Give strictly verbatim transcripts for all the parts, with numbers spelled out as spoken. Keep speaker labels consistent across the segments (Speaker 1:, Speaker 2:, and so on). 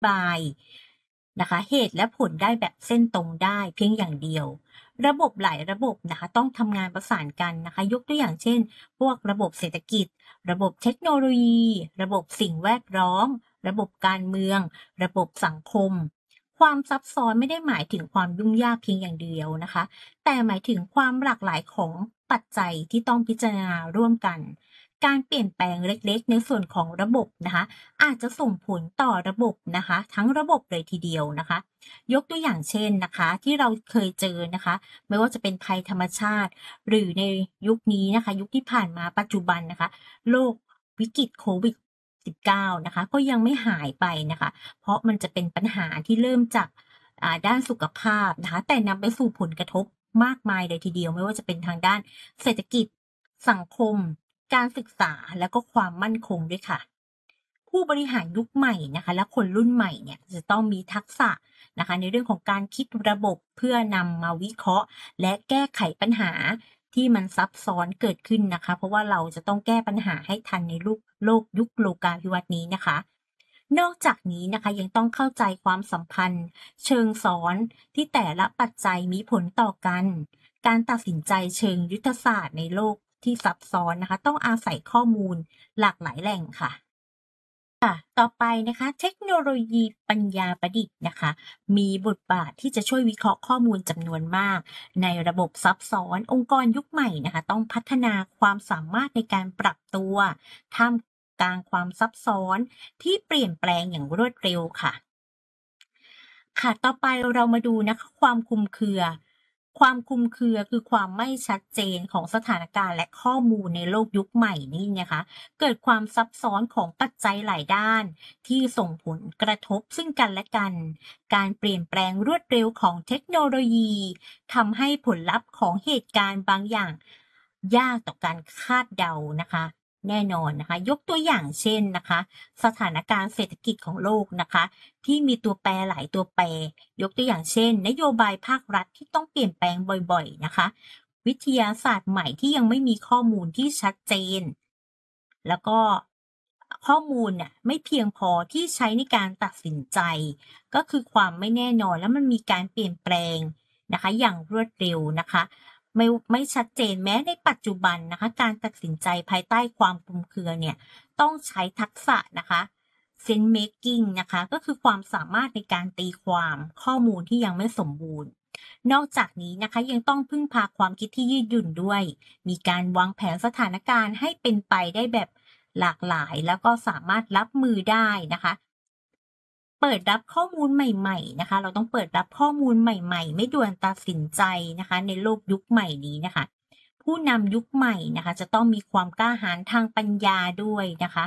Speaker 1: บายนะคะเหตุและผลได้แบบเส้นตรงได้เพียงอย่างเดียวระบบหลายระบบนะคะต้องทำงานประสานกันนะคะยกตัวอย่างเช่นพวกระบบเศรษฐกิจระบบเทคโนโลยีระบบสิ่งแวดล้อมระบบการเมืองระบบสังคมความซับซ้อนไม่ได้หมายถึงความยุ่งยากเพียงอย่างเดียวนะคะแต่หมายถึงความหลากหลายของปัจจัยที่ต้องพิจารณาร่วมกันการเปลี่ยนแปลงเล็กๆในส่วนของระบบนะคะอาจจะส่งผลต่อระบบนะคะทั้งระบบเลยทีเดียวนะคะยกตัวอย่างเช่นนะคะที่เราเคยเจอนะคะไม่ว่าจะเป็นภัยธรรมชาติหรือในยุคนี้นะคะยุคที่ผ่านมาปัจจุบันนะคะโรควิกฤตโควิด สิบเก้า นะคะก็ยังไม่หายไปนะคะเพราะมันจะเป็นปัญหาที่เริ่มจากด้านสุขภาพนะคะแต่นำไปสู่ผลกระทบมากมายเลยทีเดียวไม่ว่าจะเป็นทางด้านเศรษฐกิจสังคมการศึกษาและก็ความมั่นคงด้วยค่ะผู้บริหารยุคใหม่นะคะและคนรุ่นใหม่เนี่ยจะต้องมีทักษะนะคะในเรื่องของการคิดระบบเพื่อนำมาวิเคราะห์และแก้ไขปัญหาที่มันซับซ้อนเกิดขึ้นนะคะเพราะว่าเราจะต้องแก้ปัญหาให้ทันในโลกโลกยุคโลกาภิวัตน์นี้นะคะนอกจากนี้นะคะยังต้องเข้าใจความสัมพันธ์เชิงซ้อนที่แต่ละปัจจัยมีผลต่อกันการตัดสินใจเชิงยุทธศาสตร์ในโลกที่ซับซ้อนนะคะต้องอาศัยข้อมูลหลากหลายแหล่งค่ะค่ะต่อไปนะคะเทคโนโลยีปัญญาประดิษฐ์นะคะมีบทบาทที่จะช่วยวิเคราะห์ข้อมูลจำนวนมากในระบบซับซ้อนองค์กรยุคใหม่นะคะต้องพัฒนาความสามารถในการปรับตัวท่ามกลางความซับซ้อนที่เปลี่ยนแปลงอย่างรวดเร็วค่ะค่ะต่อไปเรามาดูนะคะความคลุมเครือความคลุมเครือคือความไม่ชัดเจนของสถานการณ์และข้อมูลในโลกยุคใหม่นี่นะคะเกิดความซับซ้อนของปัจจัยหลายด้านที่ส่งผลกระทบซึ่งกันและกันการเปลี่ยนแปลงรวดเร็วของเทคโนโลยีทำให้ผลลัพธ์ของเหตุการณ์บางอย่างยากต่อการคาดเดานะคะแน่นอนนะคะยกตัวอย่างเช่นนะคะสถานการณ์เศรษฐกิจของโลกนะคะที่มีตัวแปรหลายตัวแปรยกตัวอย่างเช่นนโยบายภาครัฐที่ต้องเปลี่ยนแปลงบ่อยๆนะคะวิทยาศาสตร์ใหม่ที่ยังไม่มีข้อมูลที่ชัดเจนแล้วก็ข้อมูลเนี่ยไม่เพียงพอที่ใช้ในการตัดสินใจก็คือความไม่แน่นอนและมันมีการเปลี่ยนแปลงนะคะอย่างรวดเร็วนะคะไม่ไม่ชัดเจนแม้ในปัจจุบันนะคะการตัดสินใจภายใต้ความคลุมเครือเนี่ยต้องใช้ทักษะนะคะ sense making นะคะก็คือความสามารถในการตีความข้อมูลที่ยังไม่สมบูรณ์นอกจากนี้นะคะยังต้องพึ่งพาความคิดที่ยืดหยุ่นด้วยมีการวางแผนสถานการณ์ให้เป็นไปได้แบบหลากหลายแล้วก็สามารถรับมือได้นะคะเปิดรับข้อมูลใหม่ๆนะคะเราต้องเปิดรับข้อมูลใหม่ๆไม่ด่วนตัดสินใจนะคะในโลกยุคใหม่นี้นะคะผู้นำยุคใหม่นะคะจะต้องมีความกล้าหาญทางปัญญาด้วยนะคะ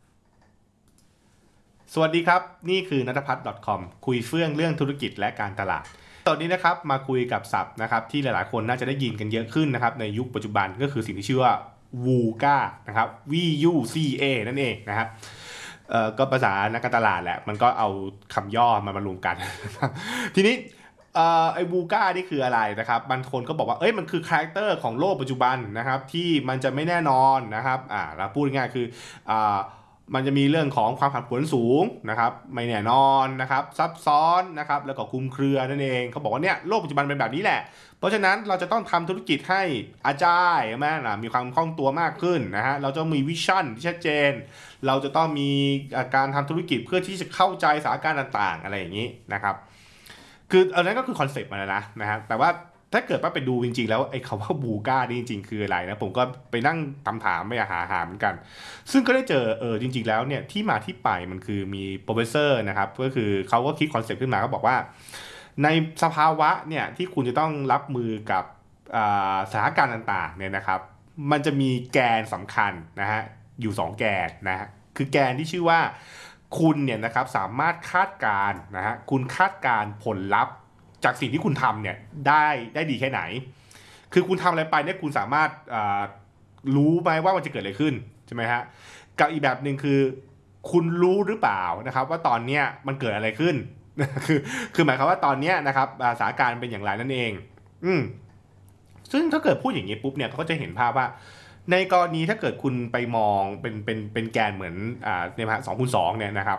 Speaker 2: สวัสดีครับนี่คือนัทพัฒน์ .com คุยเฟื่องเรื่องธุรกิจและการตลาดตอนนี้นะครับมาคุยกับศัพท์นะครับที่หลายๆคนน่าจะได้ยินกันเยอะขึ้นนะครับในยุคปัจจุบันก็คือสิ่งที่ชื่อว่า วู เอ นะครับ วี ยู ซี เอ นั่นเองนะครับเอ่อก็ภาษานักการตลาดแหละมันก็เอาคำย่อมามารวมกัน ทีนี้เอ่อไอ้ วู เอ นี่คืออะไรนะครับบางคนก็บอกว่าเอ้ยมันคือคาแรคเตอร์ของโลกปัจจุบันนะครับที่มันจะไม่แน่นอนนะครับอ่าเราพูดง่ายๆคืออ่ามันจะมีเรื่องของความผันผวนสูงนะครับไม่แน่นอนนะครับซับซ้อนนะครับแล้วก็คลุมเครือนั่นเองเขาบอกว่าเนี่ยโลกปัจจุบันเป็นแบบนี้แหละเพราะฉะนั้นเราจะต้องทำธุรกิจให้อาจายใช่ไหมล่ะมีความคล่องตัวมากขึ้นนะฮะเราจะมีวิชั่นที่ชัดเจนเราจะต้องมีการทำธุรกิจเพื่อที่จะเข้าใจสถานการณ์ต่างๆอะไรอย่างนี้นะครับคืออันนั้นก็คือคอนเซ็ปต์มาแล้วนะนะฮะแต่ว่าถ้าเกิดว่าไปดูจริงๆแล้วไอ้คำว่าบูก้านี่จริงๆคืออะไรนะผมก็ไปนั่งคำถามไปหาหาเหมือนกันซึ่งก็ได้เจอเออจริงๆแล้วเนี่ยที่มาที่ไปมันคือมีโปรเฟสเซอร์นะครับก็คือเขาก็คิดคอนเซ็ปต์ขึ้นมาก็บอกว่าในสภาวะเนี่ยที่คุณจะต้องรับมือกับสถานการณ์ต่างๆเนี่ยนะครับมันจะมีแกนสำคัญนะฮะอยู่สองแกนนะฮะคือแกนที่ชื่อว่าคุณเนี่ยนะครับสามารถคาดการณ์นะฮะคุณคาดการณ์ผลลัพธ์จากสิ่งที่คุณทำเนี่ยได้ได้ดีแค่ไหนคือคุณทำอะไรไปเนี่ยคุณสามารถรู้ไหมว่ามันจะเกิดอะไรขึ้นใช่ไหมฮะกับอีกแบบหนึ่งคือคุณรู้หรือเปล่านะครับว่าตอนเนี้ยมันเกิดอะไรขึ้นคือคือหมายความว่าตอนเนี้ยนะครับสถานการณ์เป็นอย่างไรนั่นเองอืมซึ่งถ้าเกิดพูดอย่างนี้ปุ๊บเนี่ยเขาก็จะเห็นภาพว่าในกรณีถ้าเกิดคุณไปมองเป็นเป็นเป็นแกนเหมือนอ่าในภาษาสองคูณสองเนี่ยนะครับ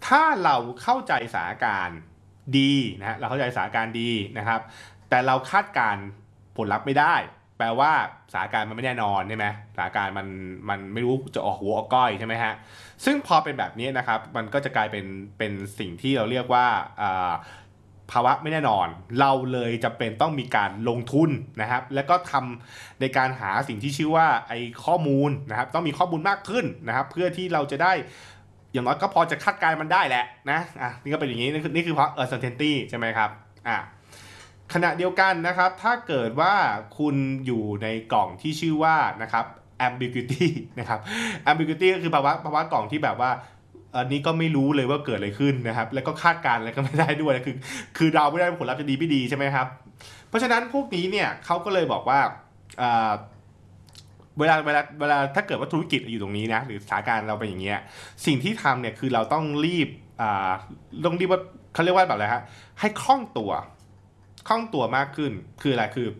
Speaker 2: ถ้าเราเข้าใจสถานการณ์ดีนะฮะเราเข้าใจสถานการณ์ดีนะครับแต่เราคาดการณ์ผลลัพธ์ไม่ได้แปลว่าสถานการณ์มันไม่แน่นอนใช่ไหมสถานการณ์มันมันไม่รู้จะออกหัวออกก้อยใช่ไหมฮะซึ่งพอเป็นแบบนี้นะครับมันก็จะกลายเป็นเป็นสิ่งที่เราเรียกว่าภาวะไม่แน่นอนเราเลยจำเป็นต้องมีการลงทุนนะครับแล้วก็ทำในการหาสิ่งที่ชื่อว่าไอ้ข้อมูลนะครับต้องมีข้อมูลมากขึ้นนะครับเพื่อที่เราจะได้อย่างน้อยก็พอจะคาดการณ์มันได้แหละนะอ่ะนี่ก็เป็นอย่างนี้นี่คือนี่คือเพราะ uncertainty ใช่ไหมครับอ่ะขณะเดียวกันนะครับถ้าเกิดว่าคุณอยู่ในกล่องที่ชื่อว่านะครับ ambiguity นะครับ ambiguity ก็คือภาวะภาวะกล่องที่แบบว่าอันนี้ก็ไม่รู้เลยว่าเกิดอะไรขึ้นนะครับแล้วก็คาดการณ์อะไรก็ไม่ได้ด้วยคือคือเราไม่ได้ผลลัพธ์จะดีไม่ดีใช่ไหมครับเพราะฉะนั้นพวกนี้เนี่ยเขาก็เลยบอกว่าเวลาเวลาเวลาถ้าเกิดว่าธุรกิจอยู่ตรงนี้นะหรือสถานการณ์เราเป็นอย่างเงี้ยสิ่งที่ทำเนี่ยคือเราต้องรีบอ่าต้องรีบว่าเขาเรียกว่าแบบอะไรฮะให้คล่องตัวคล่องตัวมากขึ้นคืออะไรคือ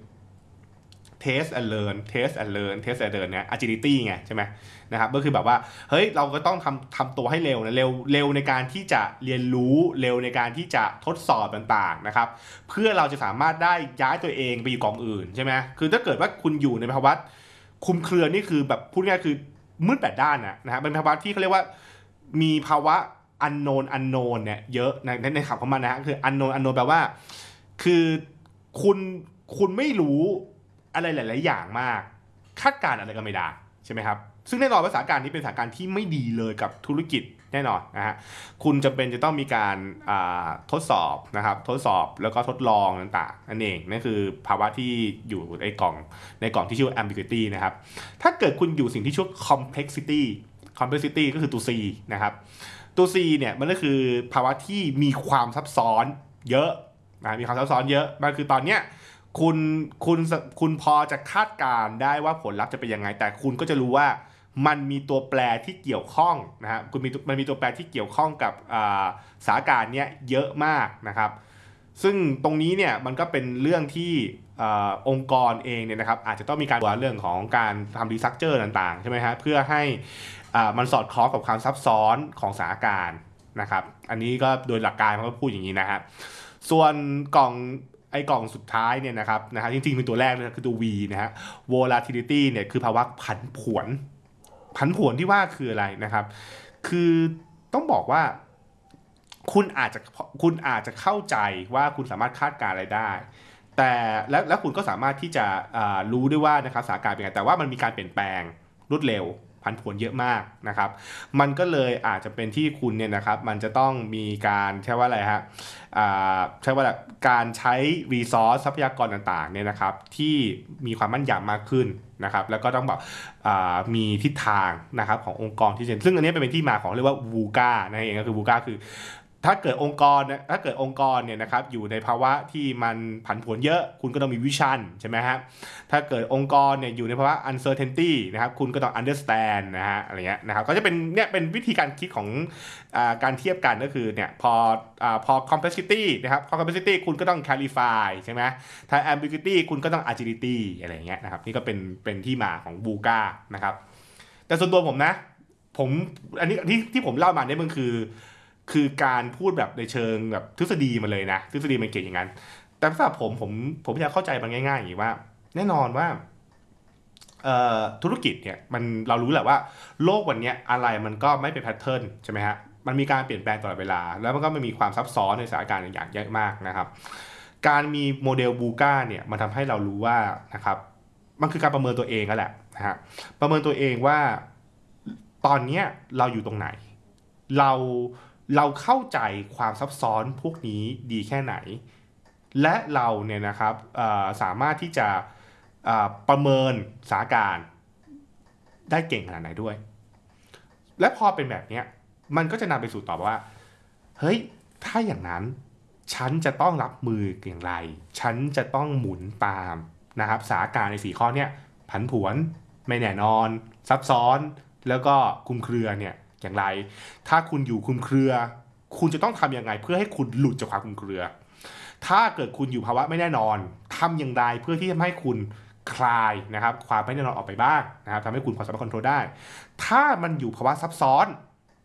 Speaker 2: test and learn test and learn test and learn เนี่ย agility ไงใช่ไหมนะครับก็คือแบบว่าเฮ้ยเราก็ต้องทำทำตัวให้เร็วนะเร็วเร็วในการที่จะเรียนรู้เร็วในการที่จะทดสอบต่างๆนะครับเพื่อเราจะสามารถได้ย้ายตัวเองไปอยู่กองอื่นใช่ไหมคือถ้าเกิดว่าคุณอยู่ในภาวะคุมเครือนี่คือแบบพูดง่ายคือมืดแปดด้านนะนะฮะเป็นภาวะที่เขาเรียกว่ามีภาวะ unknown unknown เนี่ยเยอะในในคำของมันนะฮะคือ unknown unknown แปลว่าคือคุณคุณไม่รู้อะไรหลายๆอย่างมากคาดการณ์อะไรก็ไม่ได้ใช่ไหมครับซึ่งแน่นอนว่าสถานการณ์นี้เป็นสถานการณ์ที่ไม่ดีเลยกับธุรกิจแน่นอนนะฮะคุณจำเป็นจะต้องมีการทดสอบนะครับทดสอบแล้วก็ทดลองต่างๆนั่นเองนั่นคือภาวะที่อยู่ในกล่องในกล่องที่ชื่อว่า ambiguity นะครับถ้าเกิดคุณอยู่สิ่งที่ชื่อ complexity complexity ก็คือตัว C นะครับตัว C เนี่ยมันก็คือภาวะที่มีความซับซ้อนเยอะนะมีความซับซ้อนเยอะมันคือตอนเนี้ยคุณคุณคุณพอจะคาดการได้ว่าผลลัพธ์จะเป็นยังไงแต่คุณก็จะรู้ว่ามันมีตัวแปรที่เกี่ยวข้องนะฮะคุณมีมันมีตัวแปรที่เกี่ยวข้องกับสถานการณ์เนี้ยเยอะมากนะครับซึ่งตรงนี้เนี่ยมันก็เป็นเรื่องที่องค์กรเองเนี่ยนะครับอาจจะต้องมีการดูเรื่องของการทำรีสตรัคเจอร์ต่างๆใช่ไหมฮะเพื่อให้มันสอดคล้องกับความซับซ้อนของสถานการณ์นะครับอันนี้ก็โดยหลักการมันก็พูดอย่างนี้นะฮะส่วนกล่องไอ้กล่องสุดท้ายเนี่ยนะครับนะฮะจริงๆเป็นตัวแรกเลยคือตัว V นะฮะ volatility เนี่ยคือภาวะผันผวนผันผวนที่ว่าคืออะไรนะครับคือต้องบอกว่าคุณอาจจะคุณอาจจะเข้าใจว่าคุณสามารถคาดการณ์อะไรได้แต่แล้วแล้วคุณก็สามารถที่จะรู้ด้วยว่านะครับสถานการณ์เป็นไงแต่ว่ามันมีการเปลี่ยนแปลงรวดเร็วผันผวนเยอะมากนะครับมันก็เลยอาจจะเป็นที่คุณเนี่ยนะครับมันจะต้องมีการใช้ว่าอะไรฮะใช้ว่าการใช้รีซอสทรัพยากรต่างๆเนี่ยนะครับที่มีความมั่นยำมากขึ้นนะครับแล้วก็ต้องแบบมีทิศทางนะครับขององค์กรที่เช่นซึ่งอันนี้เป็นที่มาของเรียกว่าวูก้านั่นเองก็คือวูก้าคือถ้าเกิดองค์กรถ้าเกิดองค์กรเนี่ยนะครับอยู่ในภาวะที่มันผันผวนเยอะคุณก็ต้องมีวิชั่นใช่ไหมฮะถ้าเกิดองค์กรเนี่ยอยู่ในภาวะ uncertainty นะครับคุณก็ต้อง understand นะฮะอะไรเงี้ยนะครับก็จะเป็นเนี่ยเป็นวิธีการคิดของอ่าการเทียบกันก็คือเนี่ยพออ่าพอ complexity นะครับพอ complexity คุณก็ต้อง clarify ใช่ไหมถ้า ambiguity คุณก็ต้อง agility อะไรเงี้ยนะครับนี่ก็เป็นเป็นที่มาของบูก้านะครับแต่ส่วนตัวผมนะผมอันนี้ที่ที่ผมเล่ามาเนี่ยมันคือคือการพูดแบบในเชิงแบบทฤษฎีมาเลยนะทฤษฎีมันเก่งอย่างนั้นแต่สำหรับผมผมผมอยากเข้าใจมันง่ายๆอย่างนี้ว่าแน่นอนว่าธุรกิจเนี่ยมันเรารู้แหละว่าโลกวันนี้อะไรมันก็ไม่เป็นแพทเทิร์นใช่ไหมฮะมันมีการเปลี่ยนแปลงตลอดเวลาแล้วมันก็ไม่มีความซับซ้อนในสถานการณ์อย่างเยอะมากนะครับการมีโมเดลบูก้าเนี่ยมันทำให้เรารู้ว่านะครับมันคือการประเมินตัวเองนั่นแหละนะฮะประเมินตัวเองว่าตอนนี้เราอยู่ตรงไหนเราเราเข้าใจความซับซ้อนพวกนี้ดีแค่ไหนและเราเนี่ยนะครับสามารถที่จะประเมินสถานการณ์ได้เก่งขนาดไหนด้วยและพอเป็นแบบนี้มันก็จะนำไปสู่ต่อว่าเฮ้ยถ้าอย่างนั้นฉันจะต้องรับมืออย่างไรฉันจะต้องหมุนตามนะครับสถานการณ์ในสี่ข้อนี้ผันผวนไม่แน่นอนซับซ้อนแล้วก็คลุมเครือเนี่ยอย่างไรถ้าคุณอยู่คลุมเครือคุณจะต้องทำยังไงเพื่อให้คุณหลุดจากความคลุมเครือถ้าเกิดคุณอยู่ภาวะไม่แน่นอนทำอย่างไรเพื่อที่จะให้คุณคลายนะครับความไม่แน่นอนออกไปบ้างนะครับทำให้คุณความสามารถควบคุมได้ถ้ามันอยู่ภาวะซับซ้อน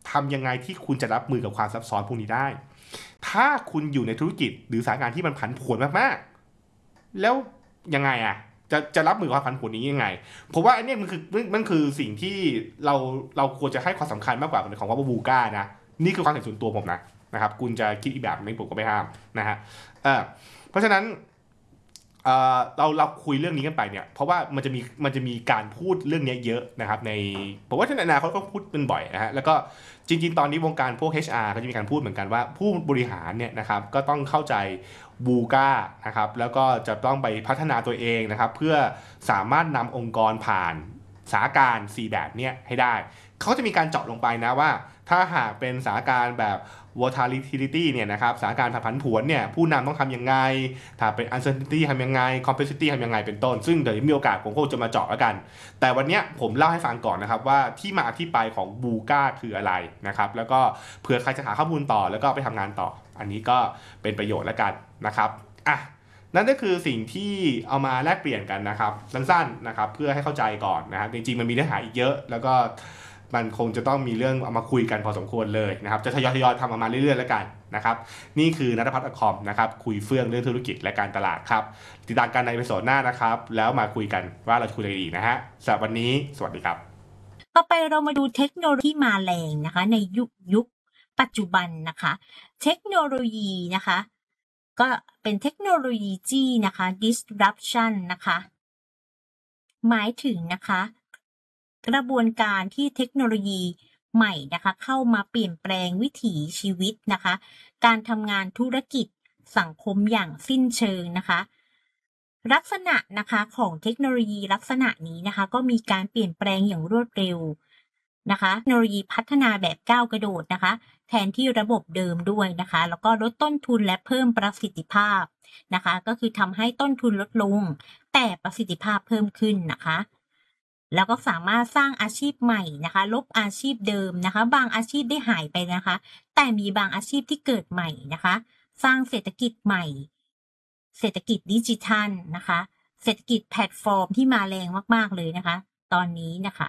Speaker 2: ทำยังไงที่คุณจะรับมือกับความซับซ้อนพวกนี้ได้ ถ้าคุณอยู่ในธุรกิจหรือสถานการณ์ที่มันผันผวนมากๆแล้วยังไงอ่ะจะจะรับมือความผันผวนนี้ยังไงผมว่าอันนี้มันคือมันคือสิ่งที่เราเราควรจะให้ความสำคัญมากกว่าของว่าบูก้านะนี่คือความเห็นส่วนตัวผมนะนะครับคุณจะคิดอีกแบบนึงผมก็ไม่ห้ามนะฮะเออเพราะฉะนั้นเออเราเราคุยเรื่องนี้กันไปเนี่ยเพราะว่ามันจะมีมันจะมีการพูดเรื่องนี้เยอะนะครับในผมว่าท่านอนาคตก็พูดเป็นบ่อยนะฮะแล้วก็จริงๆตอนนี้วงการพวก เอช อาร์ ก็จะมีการพูดเหมือนกันว่าผู้บริหารเนี่ยนะครับก็ต้องเข้าใจบูก้านะครับแล้วก็จะต้องไปพัฒนาตัวเองนะครับเพื่อสามารถนำองค์กรผ่านสถานการณ์สี่แบบเนี้ยให้ได้เขาจะมีการเจาะลงไปนะว่าถ้าหากเป็นสถานการณ์แบบ volatility เนี่ยนะครับสถานการณ์ผันผวนเนี่ยผู้นำต้องทำยังไงถ้าเป็น uncertainty ทำยังไง complexity ทำยังไงเป็นต้นซึ่งเดี๋ยวมีโอกาสผมก็จะมาเจาะแล้วกันแต่วันนี้ผมเล่าให้ฟังก่อนนะครับว่าที่มาที่ไปของบูก้าคืออะไรนะครับแล้วก็เผื่อใครจะหาข้อมูลต่อแล้วก็ไปทำงานต่ออันนี้ก็เป็นประโยชน์แล้วกันนะครับอ่ะนั่นก็คือสิ่งที่เอามาแลกเปลี่ยนกันนะครับสั้นๆนะครับเพื่อให้เข้าใจก่อนนะครับจริงๆมันมีเนื้อหาอีกเยอะแล้วก็มันคงจะต้องมีเรื่องเอามาคุยกันพอสมควรเลยนะครับจะทยอยๆทำออกมาเรื่อยๆแล้วกันนะครับนี่คือณัฐพัฒน์ .com นะครับคุยเฟื่องเรื่องธุรกิจและการตลาดครับติดตามกันในเอพิโซดหน้านะครับแล้วมาคุยกันว่าเราจะคุยอะไรอีกนะฮะสำหรับวันนี้สวัสดีครับ
Speaker 1: ต่อไปเรามาดูเทคโนโลยีที่มาแรงนะคะในยุคยุคปัจจุบันนะคะเทคโนโลยีนะคะก็เป็นเทคโนโลยีจี้นะคะ disruption นะคะหมายถึงนะคะกระบวนการที่เทคโนโลยีใหม่นะคะเข้ามาเปลี่ยนแปลงวิถีชีวิตนะคะการทำงานธุรกิจสังคมอย่างสิ้นเชิงนะคะลักษณะนะคะของเทคโนโลยีลักษณะนี้นะคะก็มีการเปลี่ยนแปลงอย่างรวดเร็วนะคะเทคโนโลยีพัฒนาแบบก้าวกระโดดนะคะแทนที่ระบบเดิมด้วยนะคะแล้วก็ลดต้นทุนและเพิ่มประสิทธิภาพนะคะก็คือทำให้ต้นทุนลดลงแต่ประสิทธิภาพเพิ่มขึ้นนะคะแล้วก็สามารถสร้างอาชีพใหม่นะคะลบอาชีพเดิมนะคะบางอาชีพได้หายไปนะคะแต่มีบางอาชีพที่เกิดใหม่นะคะสร้างเศรษฐกิจใหม่เศรษฐกิจดิจิทัลนะคะเศรษฐกิจแพลตฟอร์มที่มาแรงมากๆเลยนะคะตอนนี้นะคะ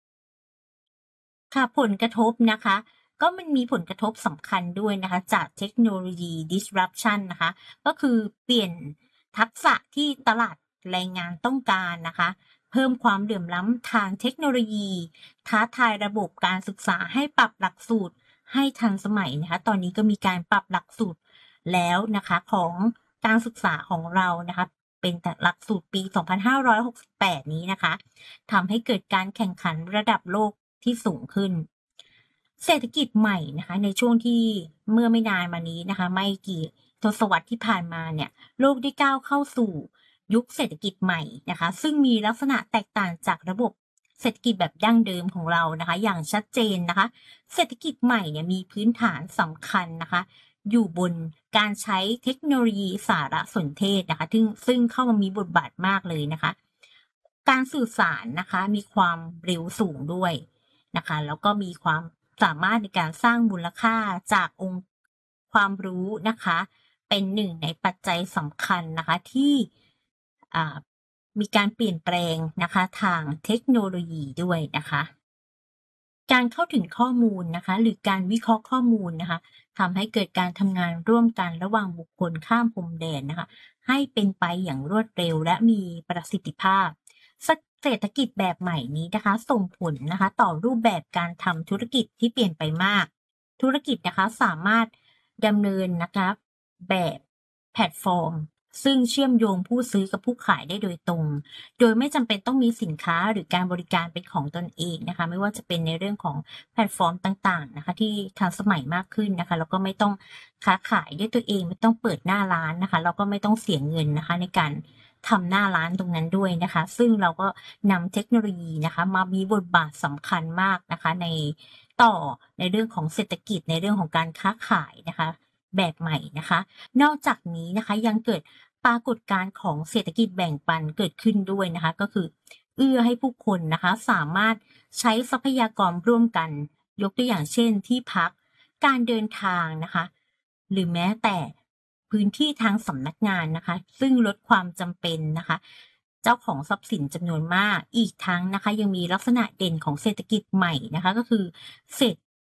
Speaker 1: ค่ะผลกระทบนะคะก็มันมีผลกระทบสำคัญด้วยนะคะจากเทคโนโลยี disruption นะคะก็คือเปลี่ยนทักษะที่ตลาดแรงงานต้องการนะคะเพิ่มความเหลื่อมล้ำทางเทคโนโลยีท้าทายระบบการศึกษาให้ปรับหลักสูตรให้ทันสมัยนะคะตอนนี้ก็มีการปรับหลักสูตรแล้วนะคะของการศึกษาของเรานะคะเป็นหลักสูตรปีสองพันห้าร้อยหกสิบแปดนี้นะคะทำให้เกิดการแข่งขันระดับโลกที่สูงขึ้นเศรษฐกิจใหม่นะคะในช่วงที่เมื่อไม่นานมานี้นะคะไม่กี่ทศวรรษที่ผ่านมาเนี่ยโลกได้ก้าวเข้าสู่ยุคเศรษฐกิจใหม่นะคะซึ่งมีลักษณะแตกต่างจากระบบเศรษฐกิจแบบดั้งเดิมของเรานะคะอย่างชัดเจนนะคะเศรษฐกิจใหม่เนี่ยมีพื้นฐานสำคัญนะคะอยู่บนการใช้เทคโนโลยีสารสนเทศนะคะซึ่งซึ่งเข้ามามีบทบาทมากเลยนะคะการสื่อสารนะคะมีความเร็วสูงด้วยนะคะแล้วก็มีความสามารถในการสร้างมูลค่าจากองค์ความรู้นะคะเป็นหนึ่งในปัจจัยสำคัญนะคะที่มีการเปลี่ยนแปลงนะคะทางเทคโนโลยีด้วยนะคะการเข้าถึงข้อมูลนะคะหรือการวิเคราะห์ข้อมูลนะคะทำให้เกิดการทำงานร่วมกันระหว่างบุคคลข้ามพรมแดนนะคะให้เป็นไปอย่างรวดเร็วและมีประสิทธิภาพเศรษฐกิจแบบใหม่นี้นะคะส่งผลนะคะต่อรูปแบบการทำธุรกิจที่เปลี่ยนไปมากธุรกิจนะคะสามารถดำเนินนะคะแบบแพลตฟอร์มซึ่งเชื่อมโยงผู้ซื้อกับผู้ขายได้โดยตรงโดยไม่จำเป็นต้องมีสินค้าหรือการบริการเป็นของตนเองนะคะไม่ว่าจะเป็นในเรื่องของแพลตฟอร์มต่างๆนะคะที่ทันสมัยมากขึ้นนะคะแล้วก็ไม่ต้องค้าขายด้วยตัวเองไม่ต้องเปิดหน้าร้านนะคะแล้วก็ไม่ต้องเสียเงินนะคะในการทำหน้าร้านตรงนั้นด้วยนะคะซึ่งเราก็นำเทคโนโลยีนะคะมามีบทบาทสำคัญมากนะคะในต่อในเรื่องของเศรษฐกิจในเรื่องของการค้าขายนะคะแบบใหม่นะคะนอกจากนี้นะคะยังเกิดปรากฏการณ์ของเศรษฐกิจแบ่งปันเกิดขึ้นด้วยนะคะก็คือเอื้อให้ผู้คนนะคะสามารถใช้ทรัพยากรร่วมกันยกตัวอย่างเช่นที่พักการเดินทางนะคะหรือแม้แต่พื้นที่ทางสำนักงานนะคะซึ่งลดความจำเป็นนะคะเจ้าของทรัพย์สินจำนวนมากอีกทั้งนะคะยังมีลักษณะเด่นของเศรษฐกิจใหม่นะคะก็คือเศรษฐ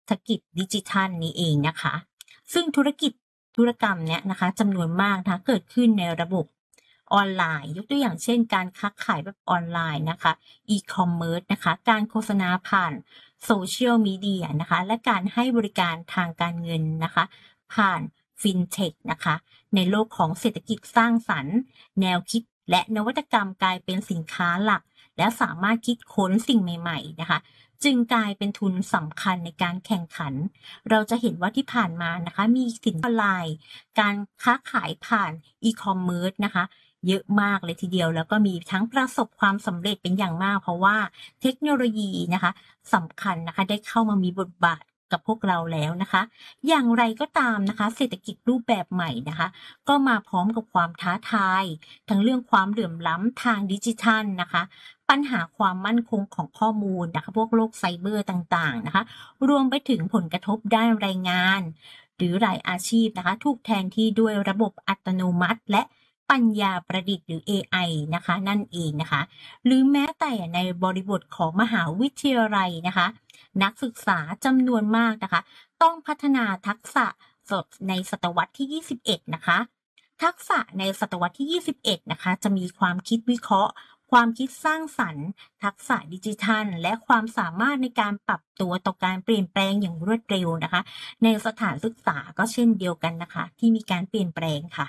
Speaker 1: ฐกิจดิจิทัลนี้เองนะคะซึ่งธุรกิจธุรกรรมเนี้ยนะคะจำนวนมากนะคะเกิดขึ้นในระบบออนไลน์ยกตัวอย่างเช่นการค้าขายแบบออนไลน์นะคะอีคอมเมิร์ซนะคะการโฆษณาผ่านโซเชียลมีเดียนะคะและการให้บริการทางการเงินนะคะผ่านฟินเทคนะคะในโลกของเศรษฐกิจสร้างสรรค์แนวคิดและนวัตกรรมกลายเป็นสินค้าหลักและสามารถคิดค้นสิ่งใหม่ๆนะคะจึงกลายเป็นทุนสำคัญในการแข่งขันเราจะเห็นว่าที่ผ่านมานะคะมีสินค้าออนไลน์การค้าขายผ่านอีคอมเมิร์ซนะคะเยอะมากเลยทีเดียวแล้วก็มีทั้งประสบความสำเร็จเป็นอย่างมากเพราะว่าเทคโนโลยีนะคะสำคัญนะคะได้เข้ามามีบทบาทกับพวกเราแล้วนะคะอย่างไรก็ตามนะคะเศรษฐกิจรูปแบบใหม่นะคะก็มาพร้อมกับความท้าทายทั้งเรื่องความเหลื่อมล้ำทางดิจิทัลนะคะปัญหาความมั่นคงของข้อมูลนะคะพวกโลกไซเบอร์ต่างๆนะคะรวมไปถึงผลกระทบด้านแรงงานหรือหลายอาชีพนะคะถูกแทนที่ด้วยระบบอัตโนมัติและปัญญาประดิษฐ์หรือ เอ ไอ นะคะนั่นเองนะคะหรือแม้แต่ในบริบทของมหาวิทยาลัยนะคะนักศึกษาจำนวนมากนะคะต้องพัฒนาทักษะสดในศตวรรษที่ยี่สิบเอ็ดนะคะทักษะในศตวรรษที่ยี่สิบเอ็ดนะคะจะมีความคิดวิเคราะห์ความคิดสร้างสรรค์ทักษะดิจิทัลและความสามารถในการปรับตัวต่อการเปลี่ยนแปลงอย่างรวดเร็วนะคะในสถานศึกษาก็เช่นเดียวกันนะคะที่มีการเปลี่ยนแปลงค่ะ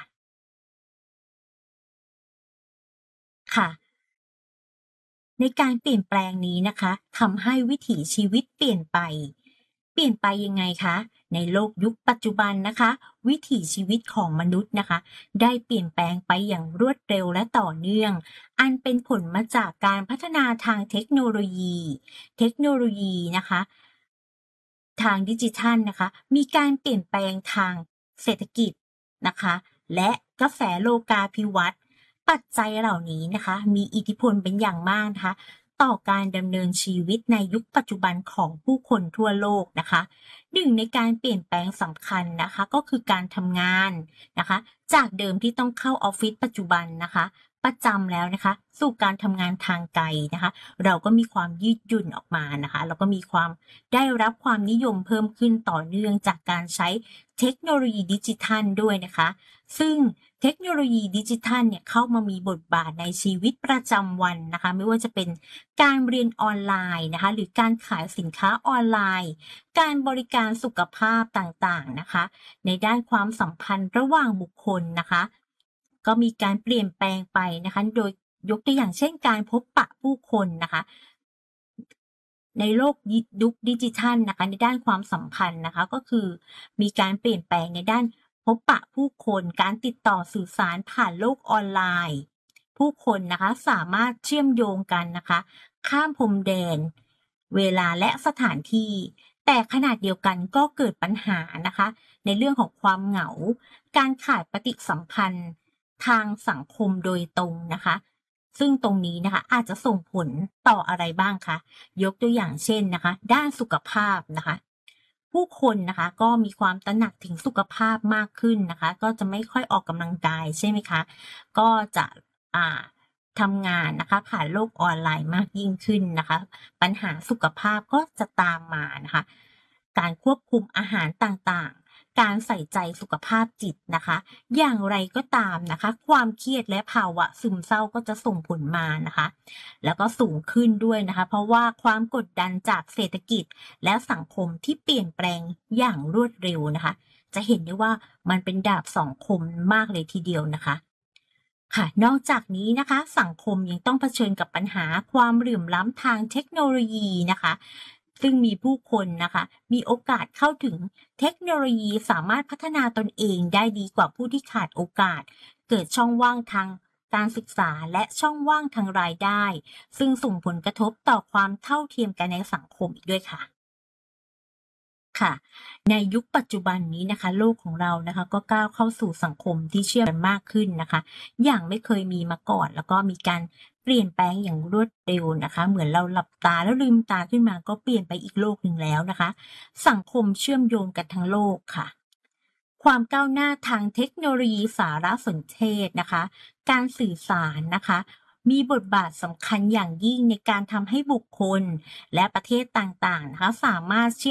Speaker 1: ค่ะในการเปลี่ยนแปลงนี้นะคะทำให้วิถีชีวิตเปลี่ยนไปเปลี่ยนไปยังไงคะในโลกยุคปัจจุบันนะคะวิถีชีวิตของมนุษย์นะคะได้เปลี่ยนแปลงไปอย่างรวดเร็วและต่อเนื่องอันเป็นผลมาจากการพัฒนาทางเทคโนโลยีเทคโนโลยีนะคะทางดิจิทัลนะคะมีการเปลี่ยนแปลงทางเศรษฐกิจนะคะและกระแสโลกาภิวัตน์ปัจจัยเหล่านี้นะคะมีอิทธิพลเป็นอย่างมากนะคะต่อการดำเนินชีวิตในยุคปัจจุบันของผู้คนทั่วโลกนะคะหนึ่งในการเปลี่ยนแปลงสำคัญนะคะก็คือการทำงานนะคะจากเดิมที่ต้องเข้าออฟฟิศปัจจุบันนะคะประจำแล้วนะคะสู่การทำงานทางไกลนะคะเราก็มีความยืดหยุ่นออกมานะคะแล้วก็มีความได้รับความนิยมเพิ่มขึ้นต่อเนื่องจากการใช้เทคโนโลยีดิจิทัลด้วยนะคะซึ่งเทคโนโลยีดิจิทัลเนี่ยเข้ามามีบทบาทในชีวิตประจำวันนะคะไม่ว่าจะเป็นการเรียนออนไลน์นะคะหรือการขายสินค้าออนไลน์การบริการสุขภาพต่างๆนะคะในด้านความสัมพันธ์ระหว่างบุคคลนะคะก็มีการเปลี่ยนแปลงไปนะคะโดยยกตัวอย่างเช่นการพบปะผู้คนนะคะในโลกยุคดิจิทัลนะคะในด้านความสัมพันธ์นะคะก็คือมีการเปลี่ยนแปลงในด้านพบปะผู้คนการติดต่อสื่อสารผ่านโลกออนไลน์ผู้คนนะคะสามารถเชื่อมโยงกันนะคะข้ามพรมแดนเวลาและสถานที่แต่ขนาดเดียวกันก็เกิดปัญหานะคะในเรื่องของความเหงาการขาดปฏิสัมพันธ์ทางสังคมโดยตรงนะคะซึ่งตรงนี้นะคะอาจจะส่งผลต่ออะไรบ้างคะยกตัวอย่างเช่นนะคะด้านสุขภาพนะคะผู้คนนะคะก็มีความตระหนักถึงสุขภาพมากขึ้นนะคะก็จะไม่ค่อยออกกำลังกายใช่ไหมคะก็จะอ่าทำงานนะคะผ่านโลกออนไลน์มากยิ่งขึ้นนะคะปัญหาสุขภาพก็จะตามมานะคะการควบคุมอาหารต่างๆการใส่ใจสุขภาพจิตนะคะอย่างไรก็ตามนะคะความเครียดและภาวะซึมเศร้าก็จะส่งผลมานะคะแล้วก็สูงขึ้นด้วยนะคะเพราะว่าความกดดันจากเศรษฐกิจและสังคมที่เปลี่ยนแปลงอย่างรวดเร็วนะคะจะเห็นได้ว่ามันเป็นดาบสองคมมากเลยทีเดียวนะคะค่ะนอกจากนี้นะคะสังคมยังต้องเผชิญกับปัญหาความเหลื่อมล้ำทางเทคโนโลยีนะคะซึ่งมีผู้คนนะคะมีโอกาสเข้าถึงเทคโนโลยีสามารถพัฒนาตนเองได้ดีกว่าผู้ที่ขาดโอกาสเกิดช่องว่างทางการศึกษาและช่องว่างทางรายได้ซึ่งส่งผลกระทบต่อความเท่าเทียมกันในสังคมอีกด้วยค่ะ ค่ะในยุคปัจจุบันนี้นะคะโลกของเรานะคะก็ก้าวเข้าสู่สังคมที่เชื่อมกันมากขึ้นนะคะอย่างไม่เคยมีมาก่อนแล้วก็มีการเปลี่ยนแปลงอย่างรวดเร็วนะคะเหมือนเราหลับตาแล้วลืมตาขึ้นมาก็เปลี่ยนไปอีกโลกหนึ่งแล้วนะคะสังคมเชื่อมโยงกันทั้งโลกค่ะความก้าวหน้าทางเทคโนโลยีสารสนเทศนะคะการสื่อสารนะคะมีบทบาทสำคัญอย่างยิ่งในการทำให้บุคคลและประเทศต่างๆนะคะสามารถเชื่อม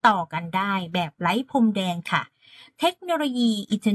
Speaker 1: ต่อกันได้แบบไร้พรมแดนค่ะเทคโนโลยีอินเทอร์